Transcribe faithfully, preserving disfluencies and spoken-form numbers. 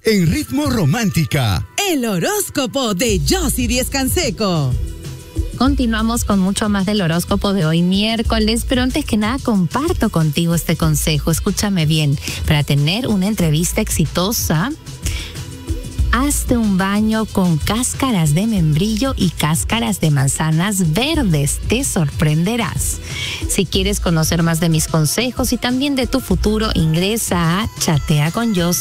en Ritmo Romántica. El horóscopo de Yossi Díez Canseco. Continuamos con mucho más del horóscopo de hoy miércoles, pero antes que nada comparto contigo este consejo. Escúchame bien, para tener una entrevista exitosa, hazte un baño con cáscaras de membrillo y cáscaras de manzanas verdes. Te sorprenderás. Si quieres conocer más de mis consejos y también de tu futuro, ingresa a Chatea con Yossi.